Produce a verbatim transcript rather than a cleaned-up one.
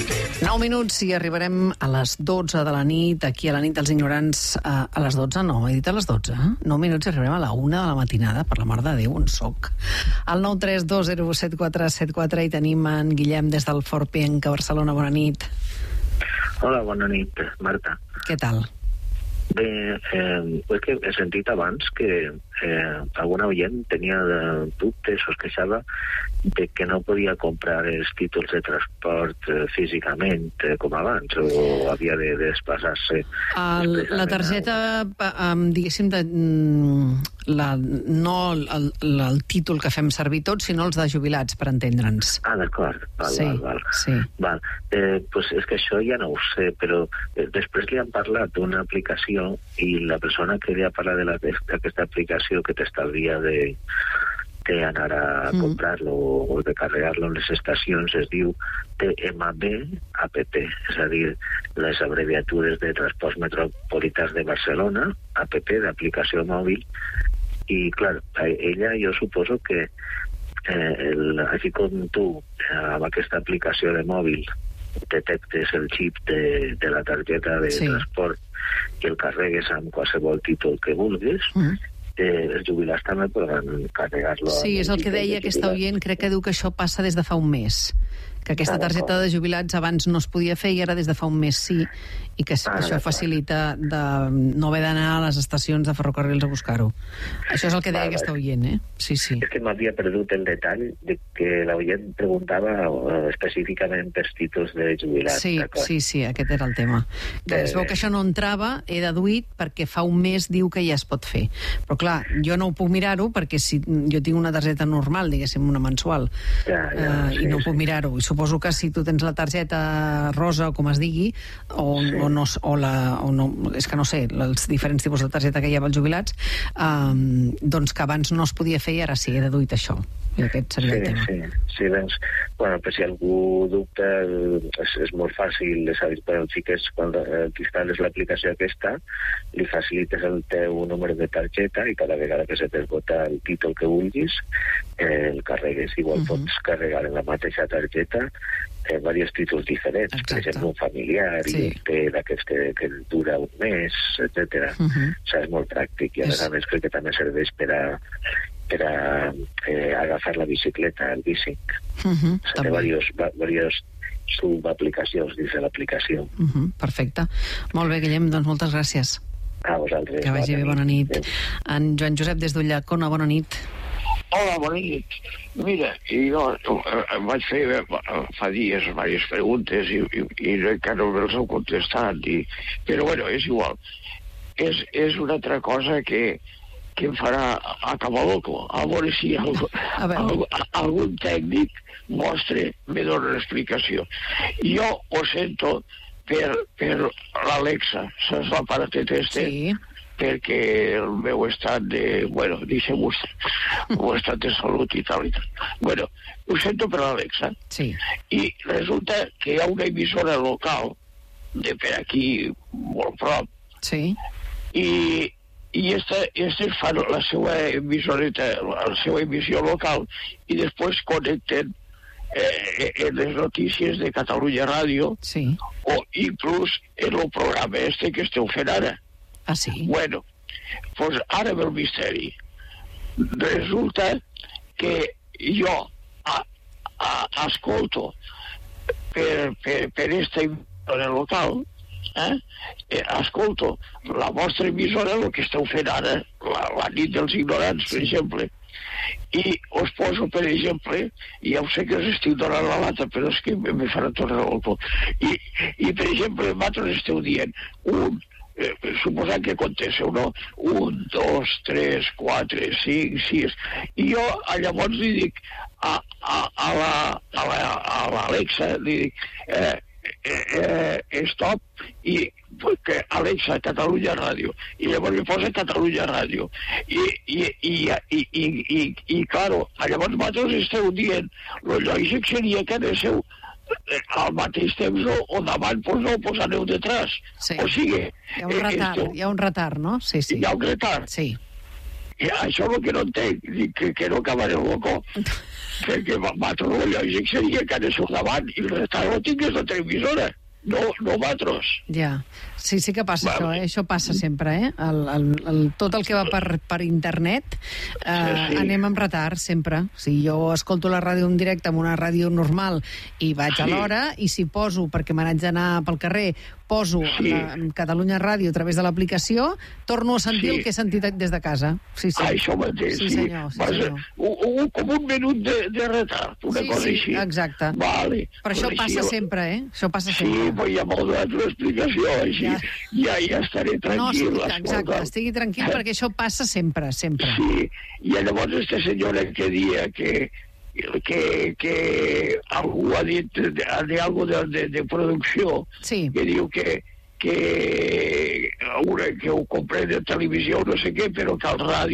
nou minuts i arribarem a les dotze de la nit, aquí a la nit dels ignorants, a, a les dotze, no, he dit a les dotze, eh? nou minuts i arribarem a la una de la matinada, per la mare de Déu, on soc. Al nou tres dos zero set quatre set quatre i tenim en Guillem des del Forpenc a Barcelona, bona nit. Hola, bona nit, Marta. Què tal? Bé, eh, pues que he sentit abans que eh, alguna oient tenia dubtes o es queixava de que no podia comprar els títols de transport eh, físicament eh, com abans, o havia de desplaçar-se. El, la targeta, um, diguéssim, de, la, no el, el, el títol que fem servir tots, sinó els de jubilats, per entendre'ns. Ah, d'acord. Val, sí, val, val. Sí. Val. Eh, pues és que això ja no ho sé, però eh, després li han parlat d'una aplicació i la persona que li ha parlat d'aquesta aplicació que t'estalvia de d'anar a mm. comprar-lo o de carregar-lo en les estacions es diu T M B app, és a dir, les abreviatures de Transports Metropolitans de Barcelona, app d'aplicació mòbil, i clar, ella jo suposo que eh, el, així com tu amb aquesta aplicació de mòbil detectes el xip de, de la targeta de sí. transport i el carregues amb qualsevol títol que vulguis, mm. eh, els jubilats també podran carregar-lo. Sí, és el que deia aquesta oient, crec que diu que això passa des de fa un mes, que aquesta targeta de jubilats abans no es podia fer i ara des de fa un mes sí, i que ah, això facilita de no haver d'anar a les estacions de ferrocarrils a buscar-ho. Això és el que deia vale, aquesta oient, eh? Sí, sí. És que m'havia perdut el detall de que l'oient preguntava específicament pels títols de jubilats. Sí, sí, sí, aquest era el tema. Que es veu que això no entrava, he deduït, perquè fa un mes diu que ja es pot fer. Però clar, jo no ho puc mirar-ho perquè si jo tinc una targeta normal, diguéssim, una mensual, ja, ja, eh, sí, i no sí. puc mirar-ho. I suposo que si tu tens la targeta rosa, o com es digui, o, sí. o no, o la, o no, és que no sé, els diferents tipus de targeta que hi ha pels jubilats, um, doncs que abans no es podia fer i ara sí, he deduït això. I aquest seria sí, el tema. Sí, sí, doncs, bueno, pues si algú dubta, és, és molt fàcil de saber, però sí que és quan eh, instal·les l'aplicació aquesta, li facilites el teu número de targeta i cada vegada que se t'esgota el títol que vulguis, eh, el carregues. Igual uh -huh. pots carregar en la mateixa targeta eh, diversos títols diferents. Exacte. Per exemple, un familiar sí. i un té d'aquests que, que dura un mes, etcètera. Uh -huh. O sigui, és molt pràctic i a més a més crec que també serveix per a per a eh, agafar la bicicleta, el bicing. Uh-huh, o sigui, varios, varios subaplicacions dins de l'aplicació. Uh-huh, perfecte. Molt bé, Guillem, doncs moltes gràcies. A vosaltres. Que vagi bé, bona nit. Bé. En Joan Josep des d'Ulldecona, bona nit. Hola, bona nit. Mira, jo em vaig fer fa dies diverses preguntes i, i, i encara no me'ls heu contestat, i, però bueno, és igual. És, és una altra cosa que que em farà acabar loco. A veure si algú, algú, algun tècnic vostre me dona una explicació. Jo ho sento per, per l'Alexa, saps l'aparatet este? Sí. Perquè el meu estat de, bueno, deixem-ho, el estat de salut i tal i tal. Bueno, ho sento per l'Alexa. Sí. I resulta que hi ha una emissora local de per aquí, molt prop. Sí. I i aquestes fan la seva emissoreta, la seva emissió local, i després connecten eh, en les notícies de Catalunya Ràdio, sí. o inclús en el programa este que esteu fent ara. Ah, sí? Bueno, doncs ara ve el misteri. Resulta que jo a, a, escolto per, per, per esta emissora local, Eh? Eh, escolto la vostra emissora, el que esteu fent ara, la, la nit dels ignorants, per exemple, i us poso, per exemple, i ja ho sé que us estic donant la lata, però és que me farà tornar el por. I, i per exemple, vosaltres esteu dient un, eh, suposant que contesteu, no? Un, dos, tres, quatre, cinc, sis, i jo llavors li dic a, a, a la a la, a l'Alexa, li dic eh, Eh, eh, stop i que Alexa, Catalunya Ràdio, i llavors li posa Catalunya Ràdio i, i, i, i, i, i, i claro, llavors vosaltres esteu dient lo lògic seria que aneu al mateix temps o, o davant, doncs no, doncs aneu detrás. Sí. O sigui, hi ha un retard, esteu... hi ha un retard, no? Sí, sí. Hi ha un retard. Sí. I això és el que no entenc, que, que no acabaré loco. que, que m'altre lo lògic seria que anés al davant i el restaurant no tingués la televisora. No, no matros. Ja, sí, sí que passa Va, això, eh? Això passa sempre, eh? El, el, el, tot el que va per, per internet eh, Sí, sí. anem amb retard, sempre. Si jo escolto la ràdio en directe amb una ràdio normal i vaig Sí. a l'hora, i si poso, perquè me n'haig d'anar pel carrer, poso Sí. la, Catalunya Ràdio a través de l'aplicació, torno a sentir Sí. el que he sentit des de casa. Sí, sí. Ah, això mateix, Sí, sí. senyor, sí, Vas, senyor. Un, un, com un minut de, de retard, una Sí, cosa sí, així. exacte. Vale. Però això Pues passa així- sempre, eh? Això passa Sí, sempre. però ja m'heu donat una explicació, així Ja. ja, ja estaré No, tranquil. estic, exacte, escolta. estigui tranquil perquè això passa sempre, sempre. Sí, i llavors aquesta senyora que dia que, que, que algú ha dit de, de algo de, de, de producció, Sí. que diu que, que, una, que ho compré de televisió, no sé què, però que el ràdio